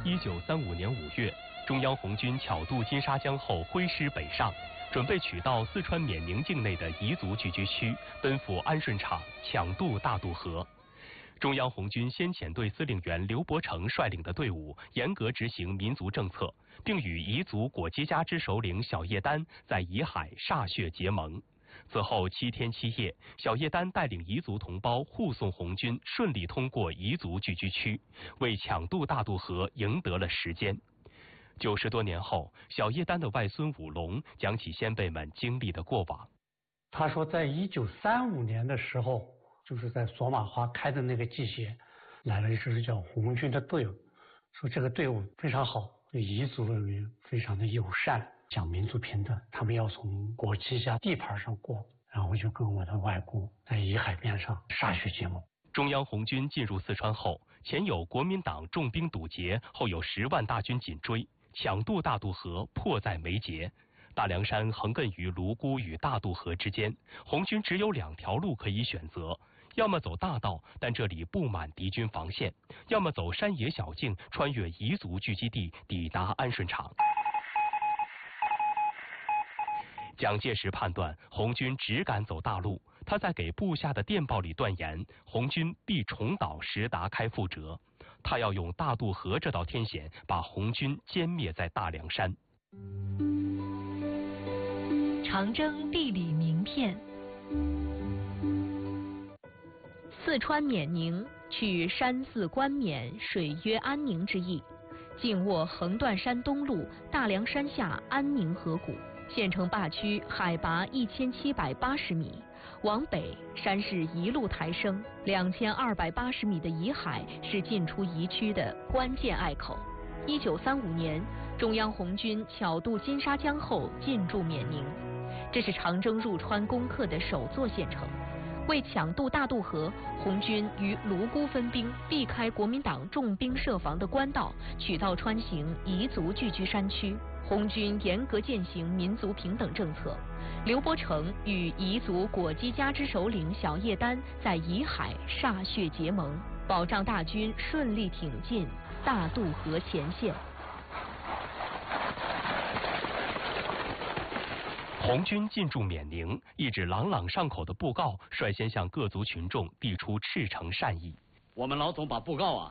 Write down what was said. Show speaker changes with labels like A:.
A: 1935年5月，中央红军巧渡金沙江后挥师北上，准备取道四川缅宁境内的彝族聚居区，奔赴安顺场，抢渡大渡河。中央红军先遣队司令员刘伯承率领的队伍严格执行民族政策，并与彝族果基家之首领小叶丹在彝海歃血结盟。此后7天7夜，小叶丹带领彝族同胞护送红军顺利通过彝族聚居区，为抢渡大渡河赢得了时间。90多年后，小叶丹的外孙武龙讲起先辈们经历的过往。
B: 他说，在1935年的时候，就是在索马花开的那个季节，来了一支叫红军的队伍，说这个队伍非常好，对彝族人民非常的友善，讲民族平等，他们要从果基家地盘上过，然后就跟我的外公在彝海边上歃血结盟。
A: 中央红军进入四川后，前有国民党重兵堵截，后有10万大军紧追，抢渡大渡河迫在眉睫。大凉山横亘于泸沽与大渡河之间，红军只有2条路可以选择，要么走大道，但这里布满敌军防线；要么走山野小径，穿越彝族聚集地，抵达安顺场。蒋介石判断红军只敢走大路，他在给部下的电报里断言，红军必重蹈石达开覆辙。他要用大渡河这道天险，把红军歼灭在大凉山。
C: 长征地理名片。四川缅宁，取山寺冠冕，水曰安宁之意，紧握横断山东路大凉山下安宁河谷。县城坝区海拔1780米，往北山势一路抬升，2280米的彝海是进出彝区的关键隘口。1935年，中央红军巧渡金沙江后进驻缅宁，这是长征入川攻克的首座县城。为抢渡大渡河，红军于泸沽分兵，避开国民党重兵设防的官道，取道穿行彝族聚居山区。红军严格践行民族平等政策，刘伯承与彝族果基家之首领小叶丹在彝海歃血结盟，保障大军顺利挺进大渡河前线。
A: 红军进驻缅宁，一纸朗朗上口的布告率先向各族群众递出赤诚善意。
D: 我们老总把布告